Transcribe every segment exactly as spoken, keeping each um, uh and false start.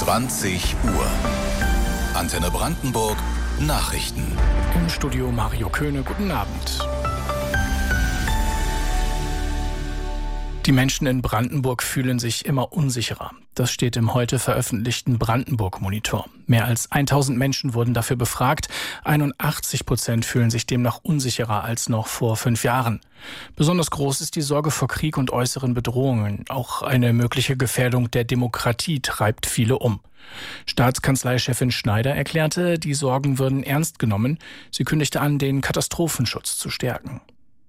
zwanzig Uhr. Antenne Brandenburg Nachrichten. Im Studio Mario Köhne, guten Abend. Die Menschen in Brandenburg fühlen sich immer unsicherer. Das steht im heute veröffentlichten Brandenburg-Monitor. Mehr als tausend Menschen wurden dafür befragt. einundachtzig Prozent fühlen sich demnach unsicherer als noch vor fünf Jahren. Besonders groß ist die Sorge vor Krieg und äußeren Bedrohungen. Auch eine mögliche Gefährdung der Demokratie treibt viele um. Staatskanzleichefin Schneider erklärte, die Sorgen würden ernst genommen. Sie kündigte an, den Katastrophenschutz zu stärken.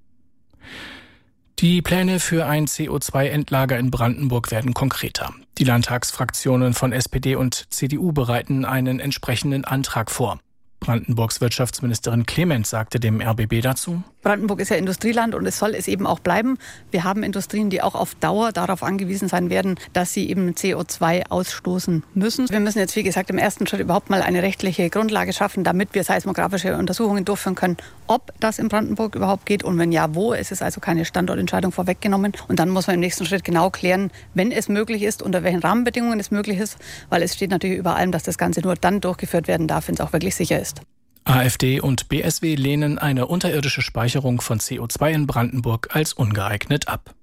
Die Pläne für ein C O zwei Endlager in Brandenburg werden konkreter. Die Landtagsfraktionen von S P D und C D U bereiten einen entsprechenden Antrag vor. Brandenburgs Wirtschaftsministerin Clement sagte dem R B B dazu: Brandenburg ist ja Industrieland und es soll es eben auch bleiben. Wir haben Industrien, die auch auf Dauer darauf angewiesen sein werden, dass sie eben C O zwei ausstoßen müssen. Wir müssen jetzt, wie gesagt, im ersten Schritt überhaupt mal eine rechtliche Grundlage schaffen, damit wir seismografische Untersuchungen durchführen können, ob das in Brandenburg überhaupt geht und wenn ja, wo. Es ist also keine Standortentscheidung vorweggenommen. Und dann muss man im nächsten Schritt genau klären, wenn es möglich ist, unter welchen Rahmenbedingungen es möglich ist, weil es steht natürlich über allem, dass das Ganze nur dann durchgeführt werden darf, wenn es auch wirklich sicher ist. AfD und B S W lehnen eine unterirdische Speicherung von C O zwei in Brandenburg als ungeeignet ab.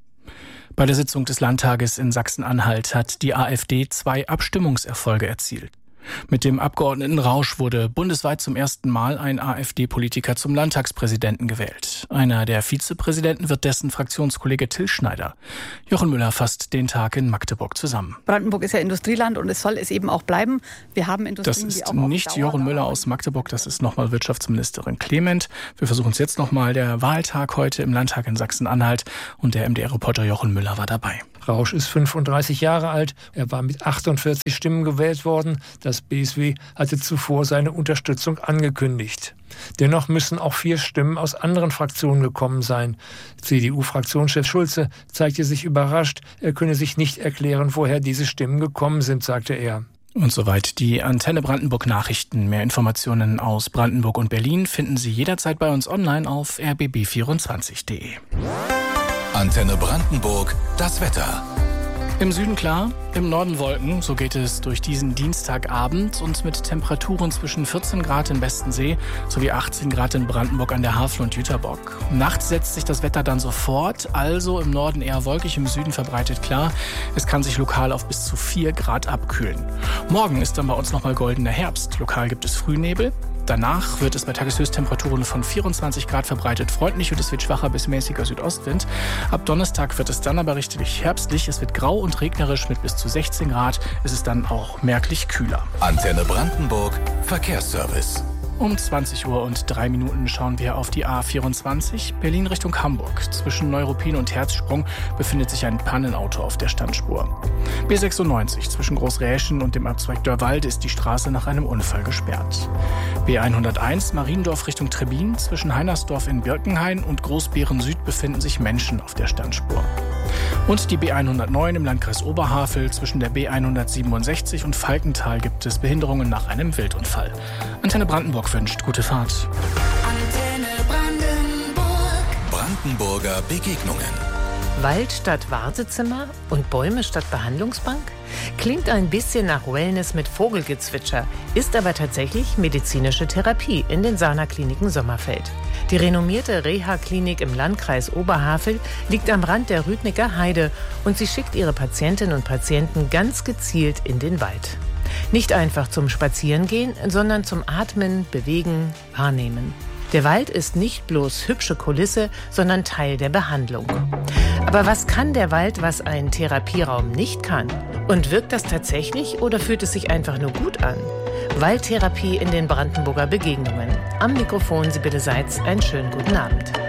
Bei der Sitzung des Landtages in Sachsen-Anhalt hat die AfD zwei Abstimmungserfolge erzielt. Mit dem Abgeordneten Rausch wurde bundesweit zum ersten Mal ein AfD-Politiker zum Landtagspräsidenten gewählt. Einer der Vizepräsidenten wird dessen Fraktionskollege Till Schneider. Jochen Müller fasst den Tag in Magdeburg zusammen. Brandenburg ist ja Industrieland und es soll es eben auch bleiben. Wir haben Industrien, das ist die auch nicht Jochen Müller aus Magdeburg, das ist nochmal Wirtschaftsministerin Clement. Wir versuchen es jetzt nochmal. Der Wahltag heute im Landtag in Sachsen-Anhalt und der M D R-Reporter Jochen Müller war dabei. Rausch ist fünfunddreißig Jahre alt. Er war mit achtundvierzig Stimmen gewählt worden. Das B S W hatte zuvor seine Unterstützung angekündigt. Dennoch müssen auch vier Stimmen aus anderen Fraktionen gekommen sein. C D U-Fraktionschef Schulze zeigte sich überrascht. Er könne sich nicht erklären, woher diese Stimmen gekommen sind, sagte er. Und soweit die Antenne Brandenburg Nachrichten. Mehr Informationen aus Brandenburg und Berlin finden Sie jederzeit bei uns online auf r b b vierundzwanzig punkt d e. Antenne Brandenburg, das Wetter. Im Süden klar, im Norden Wolken, so geht es durch diesen Dienstagabend und mit Temperaturen zwischen vierzehn Grad im Bestensee sowie achtzehn Grad in Brandenburg an der Havel und Jüterbock. Nachts setzt sich das Wetter dann sofort, also im Norden eher wolkig, im Süden verbreitet klar. Es kann sich lokal auf bis zu vier Grad abkühlen. Morgen ist dann bei uns nochmal goldener Herbst. Lokal gibt es Frühnebel. Danach wird es bei Tageshöchsttemperaturen von vierundzwanzig Grad verbreitet freundlich und es wird schwacher bis mäßiger Südostwind. Ab Donnerstag wird es dann aber richtig herbstlich. Es wird grau und regnerisch mit bis zu sechzehn Grad. Es ist dann auch merklich kühler. Antenne Brandenburg Verkehrsservice. Um zwanzig Uhr und drei Minuten schauen wir auf die A vierundzwanzig, Berlin Richtung Hamburg. Zwischen Neuruppin und Herzsprung befindet sich ein Pannenauto auf der Standspur. B sechsundneunzig, zwischen Großräschen und dem Abzweig Dörrwalde ist die Straße nach einem Unfall gesperrt. B hunderteins, Mariendorf Richtung Trebin, zwischen Heinersdorf in Birkenhain und Großbeeren Süd befinden sich Menschen auf der Standspur. Und die B hundertneun im Landkreis Oberhavel, zwischen der B hundertsiebenundsechzig und Falkenthal gibt es Behinderungen nach einem Wildunfall. Antenne Brandenburg wünscht gute Fahrt. Antenne Brandenburg. Brandenburger Begegnungen. Wald statt Wartezimmer und Bäume statt Behandlungsbank? Klingt ein bisschen nach Wellness mit Vogelgezwitscher, ist aber tatsächlich medizinische Therapie in den Sana-Kliniken Sommerfeld. Die renommierte Reha-Klinik im Landkreis Oberhavel liegt am Rand der Rüdnicker Heide und sie schickt ihre Patientinnen und Patienten ganz gezielt in den Wald. Nicht einfach zum Spazierengehen, sondern zum Atmen, Bewegen, Wahrnehmen. Der Wald ist nicht bloß hübsche Kulisse, sondern Teil der Behandlung. Aber was kann der Wald, was ein Therapieraum nicht kann? Und wirkt das tatsächlich oder fühlt es sich einfach nur gut an? Waldtherapie in den Brandenburger Begegnungen. Am Mikrofon Sibylle Seitz, einen schönen guten Abend.